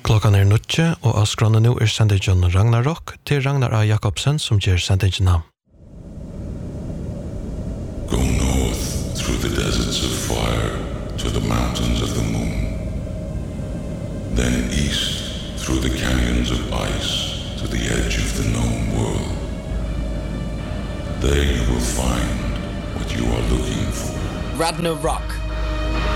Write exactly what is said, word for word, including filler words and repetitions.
Klokkan er nødje, og av skrånene nå er sendingen Ragnarok til Ragnar A. Jakobsen som gjør sendingen ham. Go north through the deserts of fire to the mountains of the moon. Then east through the canyons of ice to the edge of the known world. There you will find what you are looking for. Ragnarok.